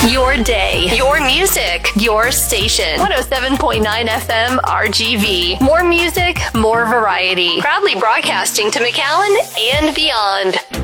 Your day, your music, your station. 107.9 FM RGV. More music, more variety. Proudly broadcasting to McAllen and beyond.